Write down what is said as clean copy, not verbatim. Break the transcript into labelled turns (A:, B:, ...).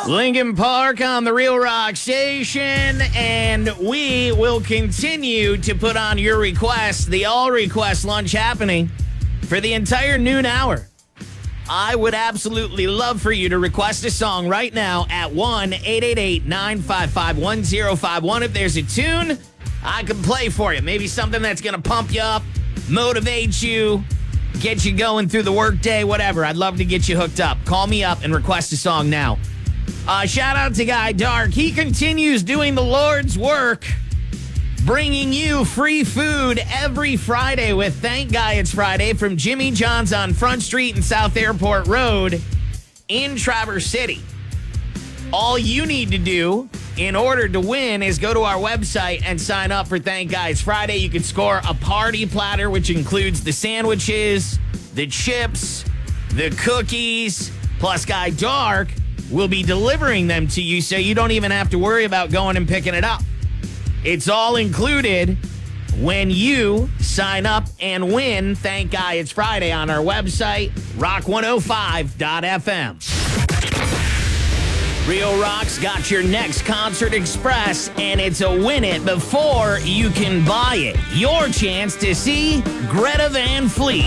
A: Lincoln Park on the Real Rock Station, and we will continue to put on your requests, the all-request lunch happening for the entire noon hour. I would absolutely love for you to request a song right now at 1-888-955-1051. If there's a tune, I can play for you. Maybe something that's going to pump you up, motivate you, get you going through the workday, whatever. I'd love to get you hooked up. Call me up and request a song now. Shout out to Guy Dark. He continues doing the Lord's work, bringing you free food every Friday with Thank Guy It's Friday from Jimmy John's on Front Street and South Airport Road in Traverse City. All you need to do in order to win is go to our website and sign up for Thank Guy It's Friday. You can score a party platter, which includes the sandwiches, the chips, the cookies, plus Guy Dark will be delivering them to you so you don't even have to worry about going and picking it up. It's all included when you sign up and win Thank Guy It's Friday on our website, rock105.fm. Real Rock's got your next Concert Express, and it's a win it before you can buy it. Your chance to see Greta Van Fleet.